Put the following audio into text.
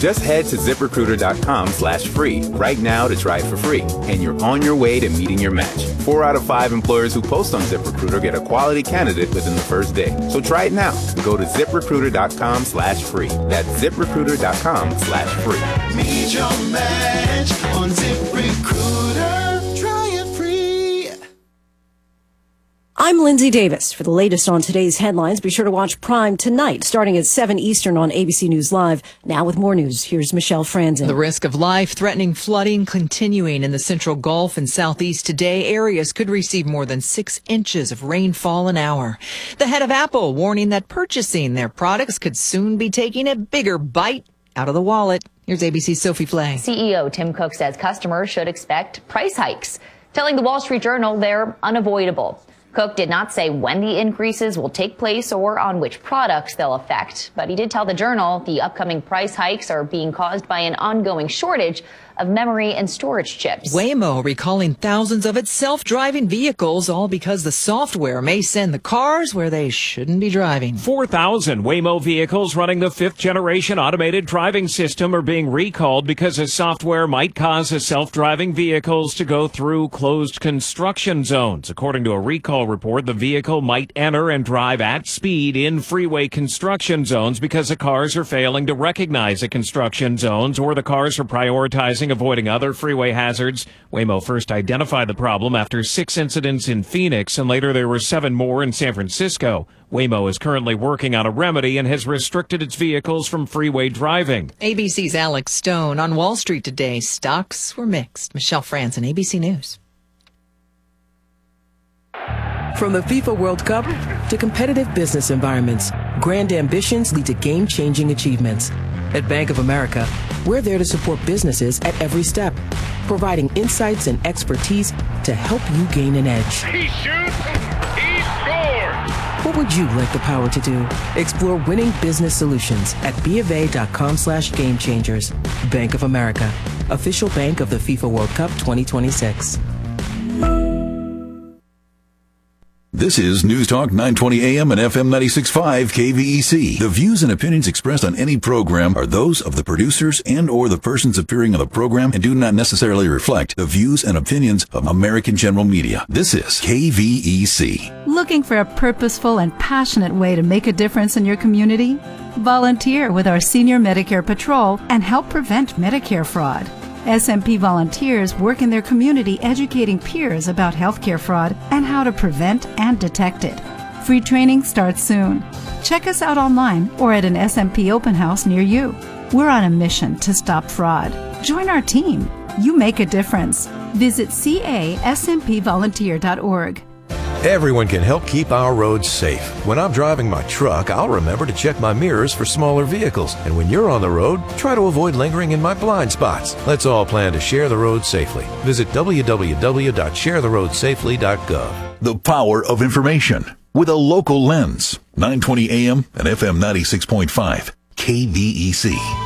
Just head to ZipRecruiter.com/free right now to try it for free, and you're on your way to meeting your match. 4 out of 5 employers who post on ZipRecruiter get a quality candidate within the first day. So try it now. Go to ZipRecruiter.com/free. That's ZipRecruiter.com/free. Meet your match on ZipRecruiter. Try it free. I'm Lindsay Davis. For the latest on today's headlines, be sure to watch Prime tonight, starting at 7 Eastern on ABC News Live. Now with more news, here's Michelle Franzen. The risk of life-threatening flooding continuing in the Central Gulf and Southeast today. Areas could receive more than 6 inches of rainfall an hour. The head of Apple warning that purchasing their products could soon be taking a bigger bite out of the wallet. Here's ABC's Sophie Flay. CEO Tim Cook says customers should expect price hikes, telling the Wall Street Journal they're unavoidable. Cook did not say when the increases will take place or on which products they'll affect, but he did tell the Journal the upcoming price hikes are being caused by an ongoing shortage of memory and storage chips. Waymo recalling thousands of its self-driving vehicles, all because the software may send the cars where they shouldn't be driving. 4,000 Waymo vehicles running the 5th-generation automated driving system are being recalled because the software might cause the self-driving vehicles to go through closed construction zones. According to a recall report, the vehicle might enter and drive at speed in freeway construction zones because the cars are failing to recognize the construction zones, or the cars are prioritizing avoiding other freeway hazards. Waymo first identified the problem after 6 incidents in Phoenix, and later there were 7 more in San Francisco. Waymo is currently working on a remedy and has restricted its vehicles from freeway driving. ABC's Alex Stone. On Wall Street today, stocks were mixed. Michelle Franzen, ABC News. From the FIFA World Cup to competitive business environments, grand ambitions lead to game-changing achievements. At Bank of America, we're there to support businesses at every step, providing insights and expertise to help you gain an edge. He shoots, he scores! What would you like the power to do? Explore winning business solutions at BofA.com/gamechangers. Bank of America, official bank of the FIFA World Cup 2026. This is News Talk 920 AM and FM 96.5 KVEC. The views and opinions expressed on any program are those of the producers and or the persons appearing on the program and do not necessarily reflect the views and opinions of American General Media. This is KVEC. Looking for a purposeful and passionate way to make a difference in your community? Volunteer with our Senior Medicare Patrol and help prevent Medicare fraud. SMP volunteers work in their community educating peers about healthcare fraud and how to prevent and detect it. Free training starts soon. Check us out online or at an SMP open house near you. We're on a mission to stop fraud. Join our team. You make a difference. Visit caSMPvolunteer.org. Everyone can help keep our roads safe. When I'm driving my truck, I'll remember to check my mirrors for smaller vehicles. And when you're on the road, try to avoid lingering in my blind spots. Let's all plan to share the road safely. Visit www.sharetheroadsafely.gov. The power of information with a local lens. 920 AM and FM 96.5 KVEC.